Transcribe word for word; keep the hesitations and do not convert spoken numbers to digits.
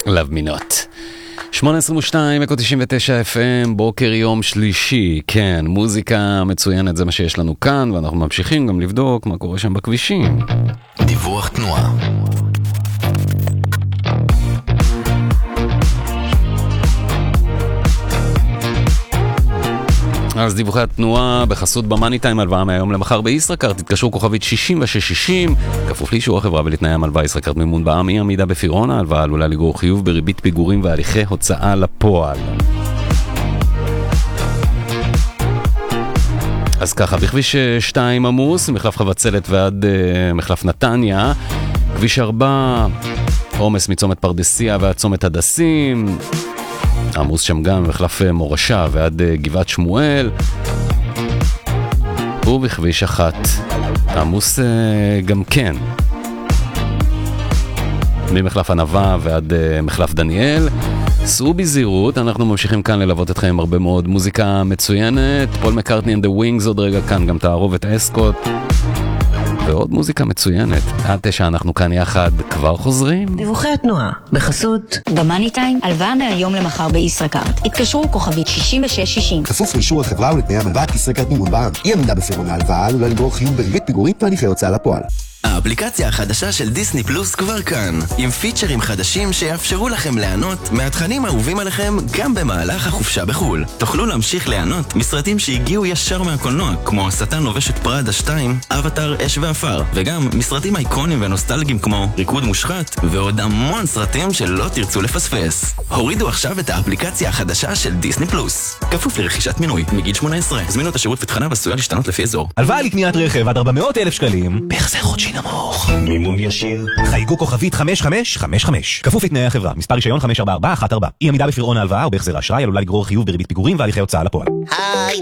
Love Me Not. שמונה עשרים ושתיים, אקו תשעים ותשע אף אם, בוקר יום שלישי. כן, מוזיקה מצוינת, זה מה שיש לנו כאן, ואנחנו ממשיכים גם לבדוק מה קורה שם בכבישים. דיווח תנועה. אז דיווחי התנועה בחסות במאני טיים, הלוואה מהיום למחר בישראכרט, תתקשרו כוכבית שישים ושש שישים, כפוף לאישור החברה ולתנאי המלוואה. ישראכרט מימון בע"מ, אי עמידה בפירעון ההלוואה עלולה לגרור חיוב בריבית פיגורים והליכי הוצאה לפועל. אז ככה, בכביש שתיים עמוס, מחלף חבצלת ועד uh, מחלף נתניה, כביש ארבע, עומס מצומת פרדסיה ועד צומת הדסים, עמוס שם גם מחלף מורשה ועד גבעת שמואל, ובכביש אחת עמוס גם כן ממחלף ענבה ועד מחלף דניאל. סעו בזהירות, אנחנו ממשיכים כאן ללוות אתכם עם הרבה מאוד מוזיקה מצוינת, פול מקארטני and the Wings עוד רגע כאן, גם תערובת אסקוט ועוד מוזיקה מצוינת. עד תשע אנחנו כאן יחד, כבר חוזרים. דיווחי התנועה בחסות במאני טיים, הלוואה מהיום למחר בישראכרט. התקשרו כוכבית שישים ושש שישים. כפוף לאישור החברה ולתנאי המלוואה. ישראכרט מימון בע"מ, אי עמידה בפירעון ההלוואה עלולה לגרור חיוב בריבית פיגורים והליכי הוצאה לפועל. האפליקציה החדשה של דיסני פלוס כבר כאן, עם פיצ'רים חדשים שיאפשרו לכם ליהנות מהתכנים האהובים עליכם גם במהלך החופשה בחול. תוכלו להמשיך ליהנות מסרטים שהגיעו ישר מהקולנוע, כמו השטן לובש את פראדה שתיים, אבטר, אש ואפר, וגם מסרטים אייקונים ונוסטלגיים כמו ריקוד מושחת, ועוד המון סרטים שלא תרצו לפספס. הורידו עכשיו את האפליקציה החדשה של דיסני פלוס, כפוף לרכישת מינוי מגיל שמונה עשרה. הזמינו את השירות ותכניו עשויה להשתנות לפי אזור. הלוואה לקניית רכב עד ארבע מאות אלף שקלים בהחזר חודשי נמוך, מימון ישיר, חייגו כוכבית חמש חמש חמש חמש, כפוף לתנאי החברה. מספר רישיון חמש ארבע ארבע אחת ארבע. אי עמידה בפירעון ההלוואה או בהחזר האשראי עלולה לגרור חיוב בריבית פיגורים והליכי הוצאה לפועל. היי,